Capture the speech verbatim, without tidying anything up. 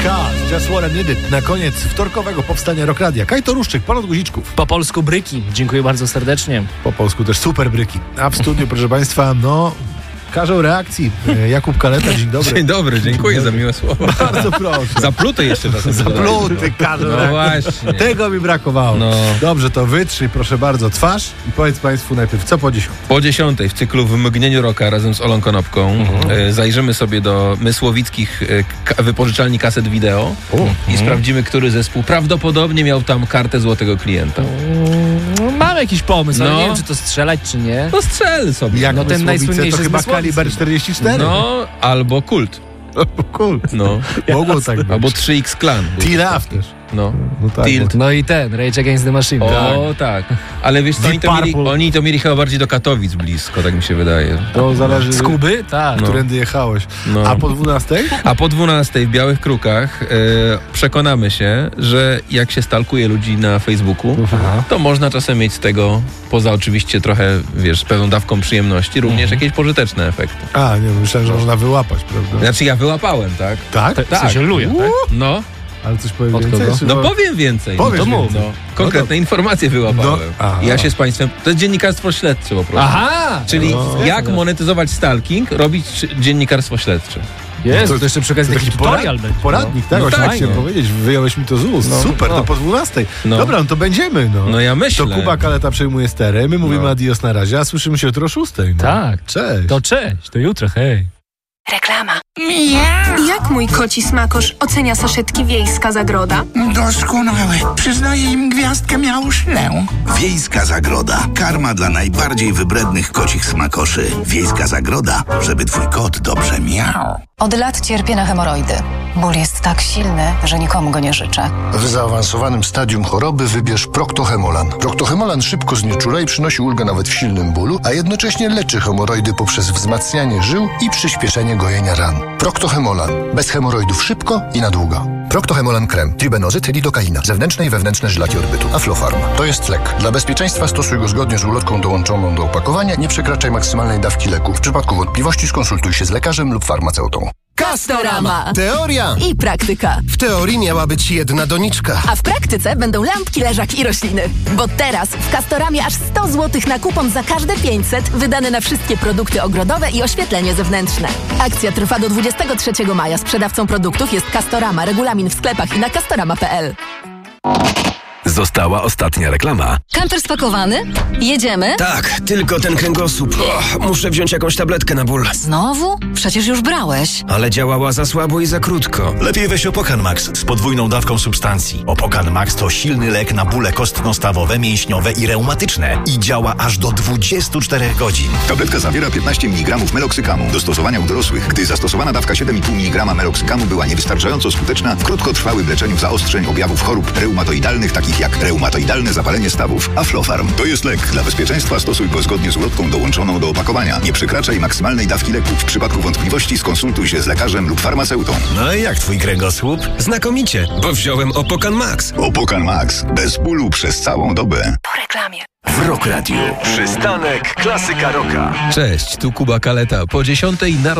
Cars, Just What I Needed. Na koniec wtorkowego powstania Rock Radia. Kajto Ruszczyk, ponad guziczków. Po polsku Bryki. Dziękuję bardzo serdecznie. Po polsku też Super Bryki. A w studiu, proszę Państwa, no... Każą reakcji. Jakub Kaleta, dzień dobry. Dzień dobry, dziękuję dzień dobry. za miłe słowa. Bardzo proszę. Zapluty jeszcze czasem. Zapluty, każą No reakcji. właśnie. Tego mi brakowało. No. Dobrze, to wytrzyj, proszę bardzo, twarz i powiedz Państwu najpierw, co po dziesiątej. Po dziesiątej w cyklu W mgnieniu rocka razem z Olą Konopką mhm. e, zajrzymy sobie do mysłowickich e, ka- wypożyczalni kaset wideo o, i mhm. sprawdzimy, który zespół prawdopodobnie miał tam kartę złotego klienta. No, mam jakiś pomysł, ale No. nie wiem, czy to strzelać, czy nie. No strzel sobie. Jak No ten najsłynniejszy to z chyba Mysłowic. Kaliber czterdzieści cztery. No, albo Kult. Cool. No. Mogło tak być. Albo trzy X Clan. T-Laf też. No. No tak, Tilt. No i ten, Rage Against the Machine. O, tak. Ale wiesz co, oni to, mieli, Purple. oni to mieli chyba bardziej do Katowic blisko, tak mi się wydaje. To zależy, Z Kuby? Tak. No. którędy jechałeś. No. A po dwunastej? A po dwunastej w Białych Krukach e, przekonamy się, że jak się stalkuje ludzi na Facebooku, Aha. to można czasem mieć z tego, poza oczywiście trochę, wiesz, z pewną dawką przyjemności, również Mhm. jakieś pożyteczne efekty. A, nie, myślałem, że można wyłapać, prawda? Znaczy ja wyłapałem, tak? Tak? W sensie luja, tak? No, Ale coś powiem Od więcej? kogo? czy no bo- powiem więcej. Powiesz no, to mów. więcej. No, konkretne informacje wyłapałem. No, aha. I ja się z państwem... To jest dziennikarstwo śledcze po prostu. Aha! Czyli No. jak monetyzować stalking, robić dziennikarstwo śledcze. Jezu, To- to jeszcze przy okazji taki tutorial porad- będzie. Poradnik, tak? No Właśnie tak, chciałem no. powiedzieć. Wyjąłeś mi to z ust. No. Super, No. to po dwunastej. No. Dobra, no to będziemy, no. No ja myślę. To Kuba Kaleta przejmuje sterę, my mówimy No. adios na razie, a słyszymy się jutro o szóstej. No. Tak. Cześć. To cześć, to jutro, hej. Reklama. Jak mój koci smakosz ocenia saszetki Wiejska Zagroda? Doskonałe. Przyznaję im gwiazdkę miałuszlę. Wiejska Zagroda. Karma dla najbardziej wybrednych kocich smakoszy. Wiejska Zagroda, żeby twój kot dobrze miał. Od lat cierpię na hemoroidy. Ból jest tak silny, że nikomu go nie życzę. W zaawansowanym stadium choroby wybierz Proctohemolan. Proctohemolan szybko znieczula i przynosi ulgę nawet w silnym bólu, a jednocześnie leczy hemoroidy poprzez wzmacnianie żył i przyspieszenie gojenia ran. Proctohemolan. Bez hemoroidów szybko i na długo. Proctohemolan krem. Tribenozyt, lidokaina. Zewnętrzne i wewnętrzne żylaki orbytu. Aflofarm. To jest lek. Dla bezpieczeństwa stosuj go zgodnie z ulotką dołączoną do opakowania. Nie przekraczaj maksymalnej dawki leku. W przypadku wątpliwości skonsultuj się z lekarzem lub farmaceutą. Castorama. Teoria. I praktyka. W teorii miała być jedna doniczka. A w praktyce będą lampki, leżaki i rośliny. Bo teraz w Castoramie aż sto złotych na kupon za każde pięćset wydane na wszystkie produkty ogrodowe i oświetlenie zewnętrzne. Akcja trwa do dwudziestego trzeciego maja. Sprzedawcą produktów jest Castorama. Regulamin w sklepach i na castorama kropka p l. Została ostatnia reklama. Kamper spakowany? Jedziemy? Tak, tylko ten kręgosłup. Och, muszę wziąć jakąś tabletkę na ból. Znowu? Przecież już brałeś. Ale działała za słabo i za krótko. Lepiej weź Opokan Max z podwójną dawką substancji. Opokan Max to silny lek na bóle kostno-stawowe, mięśniowe i reumatyczne i działa aż do dwudziestu czterech godzin. Tabletka zawiera piętnaście miligramów meloksykamu. Do stosowania u dorosłych, gdy zastosowana dawka siedem i pół miligrama meloksykamu była niewystarczająco skuteczna w krótkotrwałym leczeniu zaostrzeń objawów chorób reumatoidalnych, takich jak reumatoidalne zapalenie stawów. Aflofarm to jest lek. Dla bezpieczeństwa stosuj go zgodnie z ulotką dołączoną do opakowania. Nie przekraczaj maksymalnej dawki leku. W przypadku wątpliwości skonsultuj się z lekarzem lub farmaceutą. No i jak twój kręgosłup? Znakomicie, bo wziąłem Opokan Max. Opokan Max. Bez bólu przez całą dobę. Po reklamie. W Rock Radio. Przystanek klasyka rocka. Cześć, tu Kuba Kaleta. Po dziesiątej na